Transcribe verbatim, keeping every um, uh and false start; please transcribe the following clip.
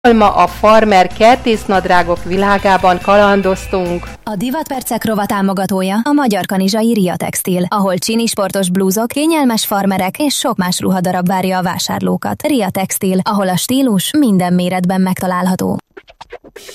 Ma a farmer kertésznadrágok világában kalandoztunk. A Divatpercek rovat támogatója a Magyar Kanizsai Ria Textil, ahol csini sportos blúzok, kényelmes farmerek és sok más ruhadarab várja a vásárlókat. Ria Textil, ahol a stílus minden méretben megtalálható.